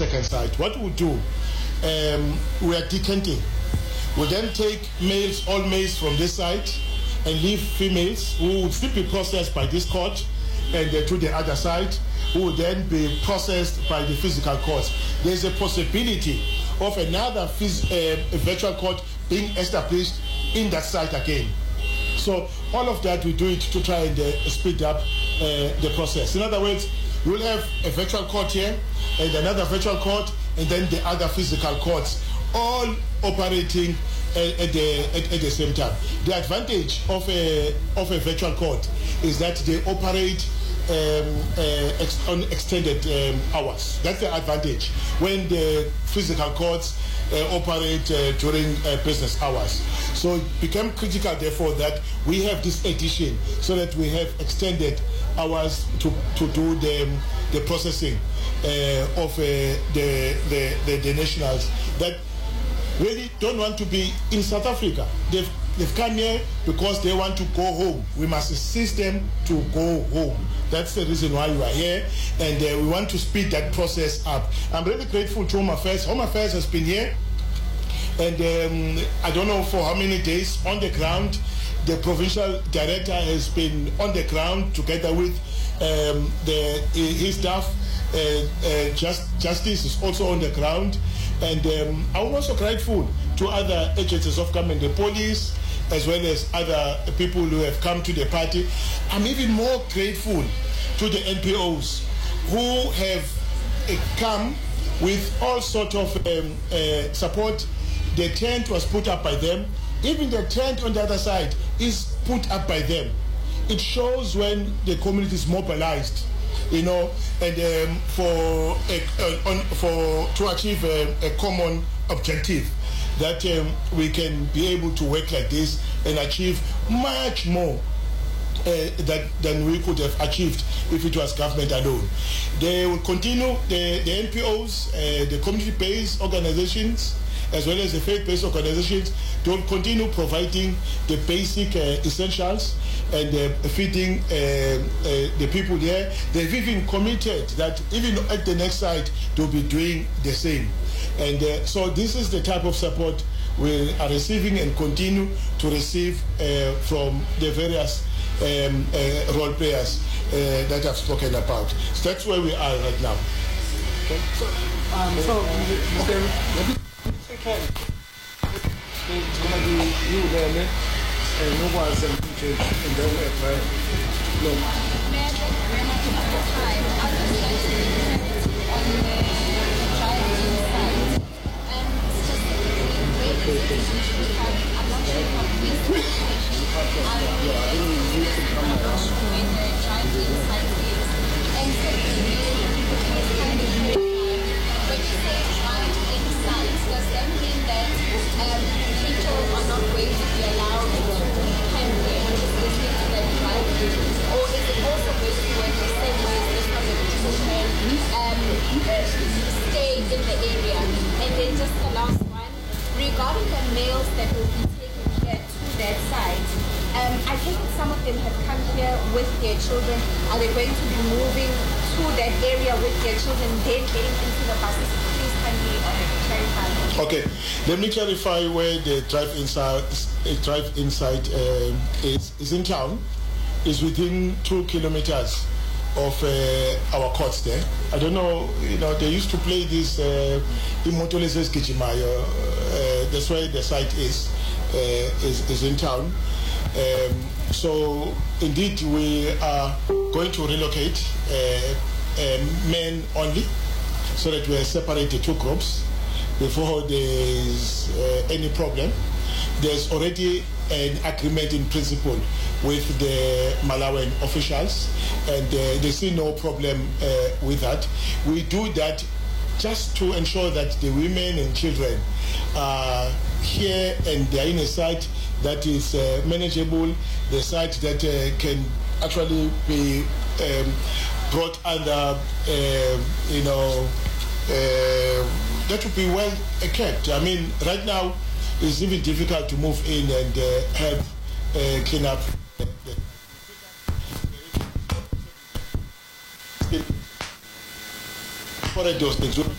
second site. What we do, we are decanting. We then take males, all males from this site, and leave females who would still be processed by this court and to the other side, who will then be processed by the physical court. There's a possibility of another virtual court being established in that site again. So all of that, we do it to try and speed up the process. In other words, you will have a virtual court here and another virtual court and then the other physical courts, all operating at the same time. The advantage of a virtual court is that they operate on extended hours. That's the advantage when the physical courts operate during business hours. So it became critical, therefore, that we have this addition so that we have extended hours to do the processing of the nationals that really don't want to be in South Africa. They've come here because they want to go home. We must assist them to go home. That's the reason why we are here, and we want to speed that process up. I'm really grateful to Home Affairs. Home Affairs has been here, and I don't know for how many days on the ground. The provincial director has been on the ground together with his staff. Justice is also on the ground, and I'm also grateful to other agencies of government, the police, as well as other people who have come to the party. I'm even more grateful to the NPOs who have come with all sorts of support. The tent was put up by them. Even the tent on the other side is put up by them. It shows when the community is mobilized, you know, and to achieve a common objective, that we can be able to work like this and achieve much more than we could have achieved if it was government alone. They will continue, the NPOs, the community-based organizations, as well as the faith-based organizations, they will continue providing the basic essentials and feeding the people there. They've even committed that even at the next site, they'll be doing the same. And so this is the type of support we are receiving and continue to receive from the various role players that I've spoken about. So that's where we are right now. Okay. It's going to be you there, and no one's in the way, right? No. Does that mean that people are not going to be allowed to camp there listening to them drive? Or is it also going to work the same way as this one, that people can stay in the area? And then just the last one, regarding the males that will be taken here to that site, I think some of them have come here with their children. Are they going to be moving to that area with their children, then getting into the buses? Please kindly clarify. Okay, let me clarify where the drive-in site is in town. Is within 2 kilometers of our courts there. I don't know, you know, they used to play this Imotolezes Kichimayo. That's where the site is in town. So indeed we are going to relocate men only, so that we separate the two groups before there's any problem. There's already an agreement in principle with the Malawian officials, and they see no problem with that. We do that just to ensure that the women and children are here and they are in a site that is manageable, the site that can actually be brought under, that would be well kept. I mean, right now it's even difficult to move in and help clean up. For those things,